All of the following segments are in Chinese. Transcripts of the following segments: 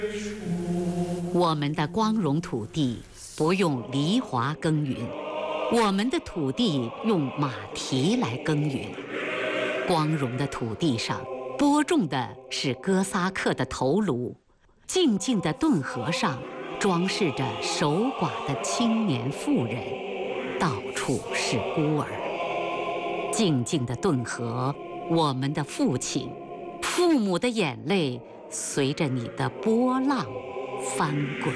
我们的光荣土地不用犁铧耕耘，我们的土地用马蹄来耕耘。光荣的土地上播种的是哥萨克的头颅，静静的顿河上装饰着守寡的青年妇人，到处是孤儿。静静的顿河，我们的父亲，父母的眼泪随着你的波浪翻滚。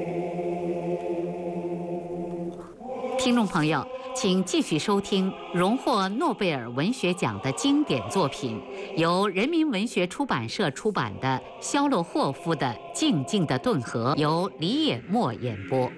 听众朋友，请继续收听荣获诺贝尔文学奖的经典作品，由人民文学出版社出版的肖洛霍夫的《静静的顿河》，由李野墨演播。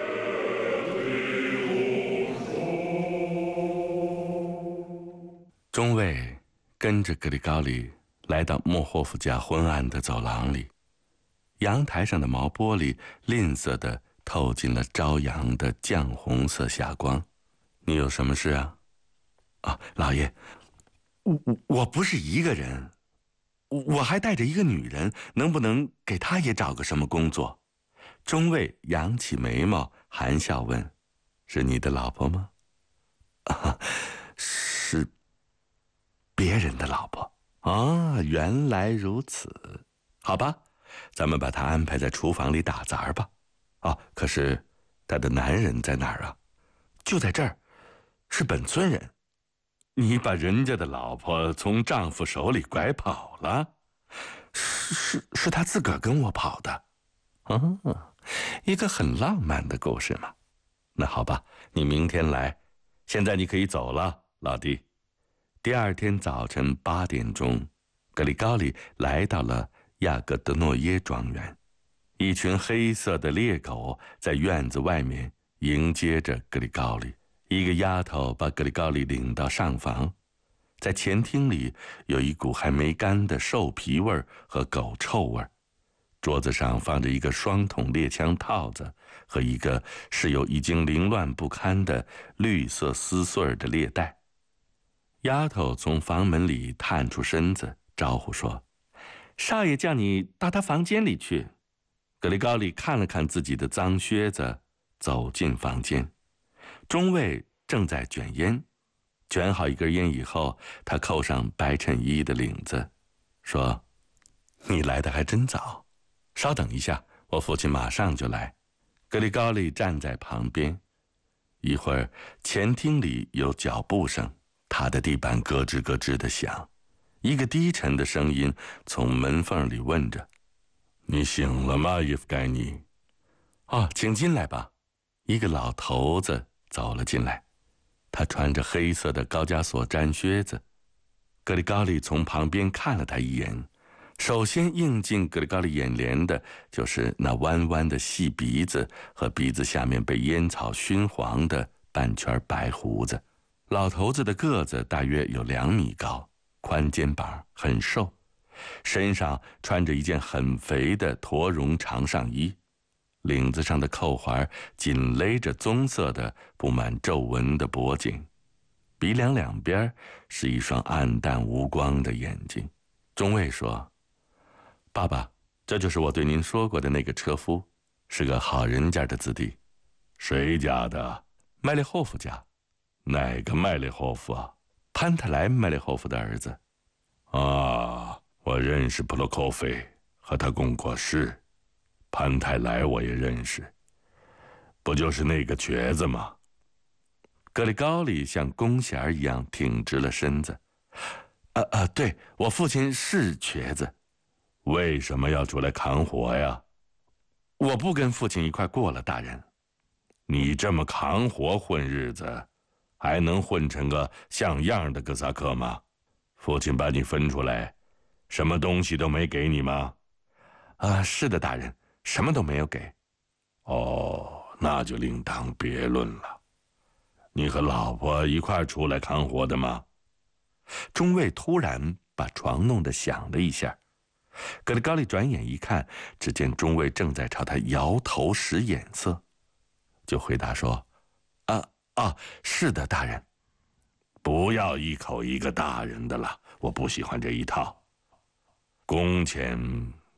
中尉跟着格里高利来到莫霍夫家昏暗的走廊里，阳台上的毛玻璃吝啬地透进了朝阳的绛红色霞光。你有什么事啊？啊，老爷，我不是一个人，我还带着一个女人，能不能给她也找个什么工作？中尉扬起眉毛，含笑问：“是你的老婆吗？”啊，是别人的老婆啊，原来如此。好吧，咱们把她安排在厨房里打杂吧。哦，可是她的男人在哪儿啊？就在这儿，是本村人。你把人家的老婆从丈夫手里拐跑了？是她自个儿跟我跑的。哦，一个很浪漫的故事嘛。那好吧，你明天来，现在你可以走了，老弟。第二天早晨8点钟，格里高利来到了亚格德诺耶庄园。一群黑色的猎狗在院子外面迎接着格里高利。一个丫头把格里高利领到上房，在前厅里有一股还没干的兽皮味和狗臭味。桌子上放着一个双筒猎枪套子和一个是有已经凌乱不堪的绿色撕碎的猎袋。丫头从房门里探出身子，招呼说：“少爷叫你到他房间里去。”格里高利看了看自己的脏靴子，走进房间。中尉正在卷烟，卷好一根烟以后，他扣上白衬衣的领子，说：“你来的还真早，稍等一下，我父亲马上就来。”格里高利站在旁边，一会儿前厅里有脚步声，他的地板咯吱咯吱地响，一个低沉的声音从门缝里问着：“你醒了吗，叶夫盖尼？”“哦，请进来吧。”一个老头子走了进来，他穿着黑色的高加索毡靴子。格里高利从旁边看了他一眼，首先映进格里高利眼帘的就是那弯弯的细鼻子和鼻子下面被烟草熏黄的半圈白胡子。老头子的个子大约有2米高，宽肩膀，很瘦，身上穿着一件很肥的驼绒长上衣，领子上的扣环紧勒着棕色的布满皱纹的脖颈，鼻梁两边是一双暗淡无光的眼睛。中尉说：“爸爸，这就是我对您说过的那个车夫，是个好人家的子弟。”“谁家的？”“麦列霍夫家。”“哪个麦列霍夫啊？”“潘特莱麦列霍夫的儿子。”“啊，我认识普罗科菲，和他共过事。潘泰莱我也认识，不就是那个瘸子吗？”格里高利像弓弦一样挺直了身子。对，我父亲是瘸子。”“为什么要出来扛活呀？”“我不跟父亲一块过了，大人。”“你这么扛活混日子，还能混成个像样的哥萨克吗？父亲把你分出来，什么东西都没给你吗？”“是的，大人，什么都没有给。”“哦，那就另当别论了。你和老婆一块出来扛活的吗？”中尉突然把床弄得响了一下，格里高利转眼一看，只见中尉正在朝他摇头使眼色，就回答说：“是的，大人。”“不要一口一个大人的了，我不喜欢这一套。工钱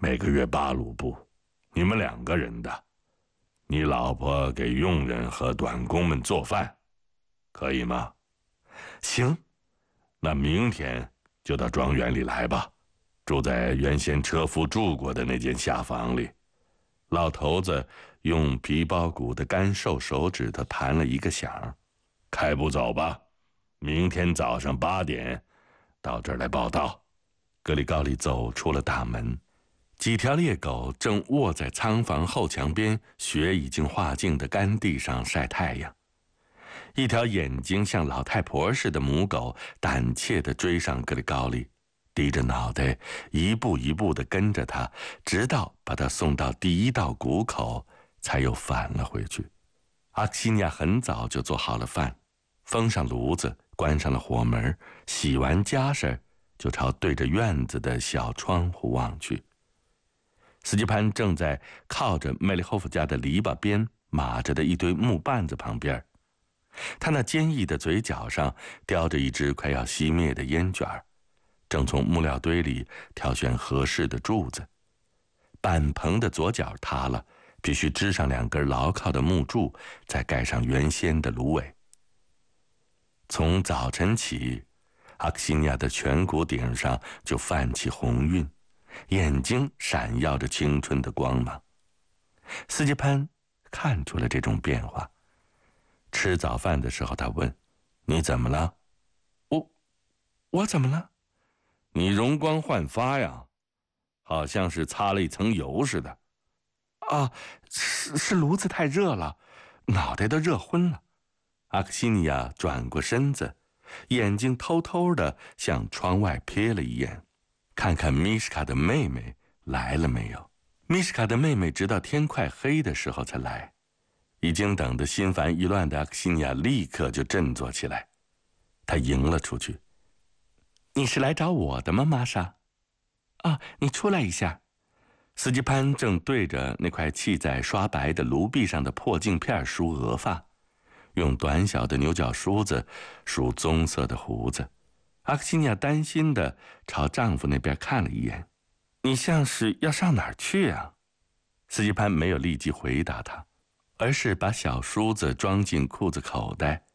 每个月8卢布，你们2个人的。你老婆给佣人和短工们做饭，可以吗？ 行。 那明天就到庄园里来吧，住在原先车夫住过的那间下房里。 老头子用皮包骨的干瘦手指头弹了一个响。 开步走吧，明天早上8点到这儿来报到。 格里高利走出了大门，几条猎狗正卧在仓房后墙边雪已经化净的干地上晒太阳。一条眼睛像老太婆似的母狗胆怯地追上格里高利，低着脑袋一步一步地跟着他，直到把他送到第1道谷口，才又返了回去。阿克西尼亚很早就做好了饭，封上炉子，关上了火门，洗完家事就朝对着院子的小窗户望去。斯基潘正在靠着梅利霍夫家的篱笆边码着的一堆木棒子旁边，他那坚毅的嘴角上叼着一只快要熄灭的烟卷，正从木料堆里挑选合适的柱子。板棚的左脚塌了，必须支上2根牢靠的木柱，再盖上原先的芦苇。从早晨起，阿克西尼亚的颧骨顶上就泛起红晕，眼睛闪耀着青春的光芒。斯基潘看出了这种变化。吃早饭的时候，他问：“你怎么了？”“我怎么了？”“ 你容光焕发呀，好像是擦了一层油似的。”“ 啊，是炉子太热了，脑袋都热昏了。”阿克西尼亚转过身子，眼睛偷偷地向窗外瞥了一眼，看看米什卡的妹妹来了没有。米什卡的妹妹直到天快黑的时候才来。已经等得心烦意乱的阿克西尼亚立刻就振作起来，他迎了出去。“你是来找我的吗，玛莎？”“啊，你出来一下。”斯基潘正对着那块砌在刷白的炉壁上的破镜片梳额发，用短小的牛角梳子梳棕色的胡子。阿克西尼亚担心地朝丈夫那边看了一眼。“你像是要上哪儿去啊？”斯基潘没有立即回答他，而是把小梳子装进裤子口袋，